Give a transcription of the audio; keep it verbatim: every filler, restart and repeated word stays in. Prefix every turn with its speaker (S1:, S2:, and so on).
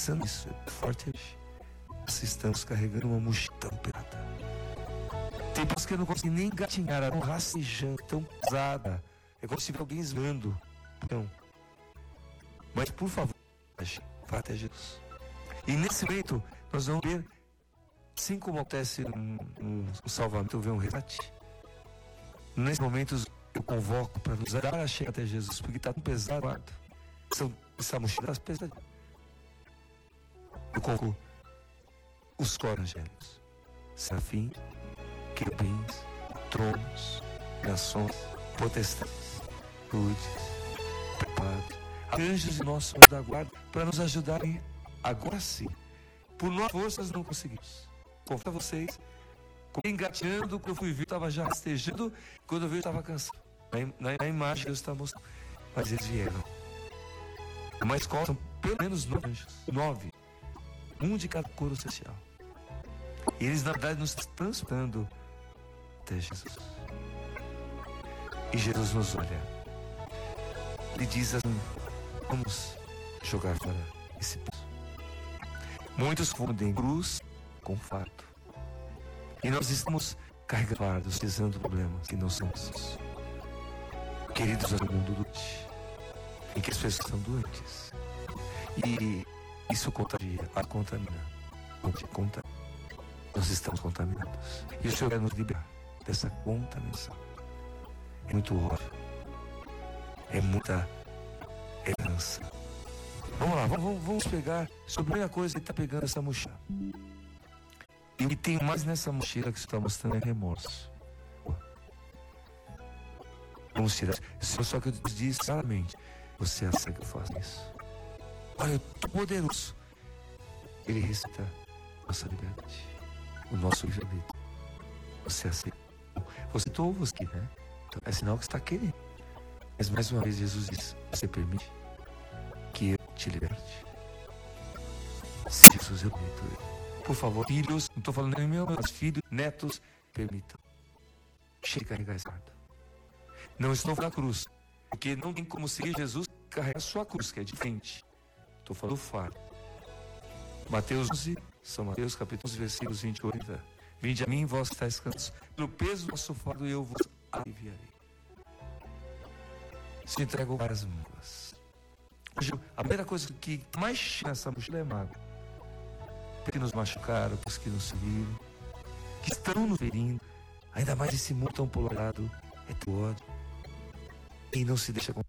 S1: pensando nisso, é forte hoje. Nós estamos carregando uma mochila tão pesada. Tem pessoas que eu não consigo nem gatinhar, ela é tão rastejante, tão pesada. É como se tivesse alguém esmando. Então, mas por favor, vá até Jesus. E nesse momento, nós vamos ver, assim como acontece no, no, no salvamento, ver um resgate. Nesse momento, eu convoco para nos dar a chegar até Jesus, porque está tão pesado, guarda. Essa mochila está pesada. Eu convoco os quatro angélicos: serafim, querubins, tronos, nações, potestades, rudes, preparados, anjos e nossos anjos da guarda, para nos ajudarem agora sim. Por nossas forças não conseguimos. Confio a vocês, engateando, quando eu fui ver, eu estava já rastejando, quando eu vi, eu estava cansado. Na, na, na imagem Deus está mostrando. Mas eles vieram. Uma escola são pelo menos nove anjos. Nove. Um de cada coro celestial. E eles, na verdade, nos estão transportando até Jesus. E Jesus nos olha. Ele diz assim: vamos jogar fora esse peso. Muitos fundem cruz com fardo. E nós estamos carregando fardos, pesando problemas que não são nossos. Queridos, é um mundo doente, em que as pessoas são doentes. E isso contagia, a contamina. Contamina. Nós estamos contaminados. E o Senhor quer nos liberar dessa contaminação. É muito ódio. É muita herança. Vamos lá, vamos, vamos pegar sobre a primeira coisa que está pegando essa mochila. E o que tem mais nessa mochila que você está mostrando é remorso. Vamos tirar. Só que eu disse claramente: você aceita que eu faça isso? Olha, eu estou poderoso. Ele respeita a nossa liberdade, o nosso livre-arbítrio. Você aceita? Você estou você aqui, né? Então, é sinal que você está querendo. Mas mais uma vez Jesus diz: você permite que eu te liberte? Se Jesus, eu permito. Por favor, filhos, não estou falando nem meu, mas filhos, netos, permitam. Chegue a carregar esse fardo. Não estou falando da cruz, porque não tem como seguir Jesus carregar a sua cruz, que é diferente. Estou falando do fardo. Mateus onze, São Mateus, capítulo onze, versículos vinte e oito. Vinde a mim, vós que estáis cansados, pelo peso do vosso fardo eu vos aliviarei. Se entregou várias mágoas. Hoje, a primeira coisa que mais chama essa mochila é mágoa. Que nos machucaram, os que nos feriram, que estão nos ferindo, ainda mais esse mundo tão polarizado, é teu ódio. E não se deixa